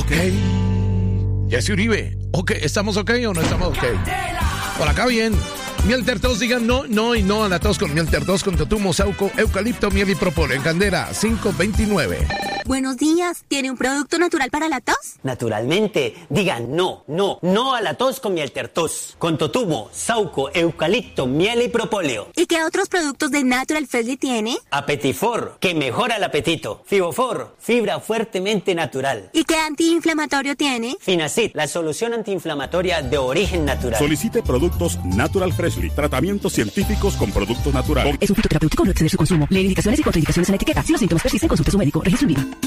ok. Jesse Uribe, ok, ¿estamos ok o no estamos ok? Por acá bien. Miel Tertos, digan no y no a la tos con Miel Tertos con totumo, sauco, eucalipto, miel y propóleo en Candela 529. Buenos días, ¿tiene un producto natural para la tos? Naturalmente, digan no a la tos con Miel Tertos, con totumo, sauco, eucalipto, miel y propóleo. ¿Y qué otros productos de Natural Freshly tiene? Apetifor, que mejora el apetito. Fibofor, fibra fuertemente natural. ¿Y qué antiinflamatorio tiene? Finacid, la solución antiinflamatoria de origen natural. Solicite productos Natural Freshly, tratamientos científicos con productos naturales. Es un fitoterapéutico, no exceder su consumo. Lee indicaciones y contraindicaciones en la etiqueta. Si los síntomas persisten, consulte a su médico. Registro en viva.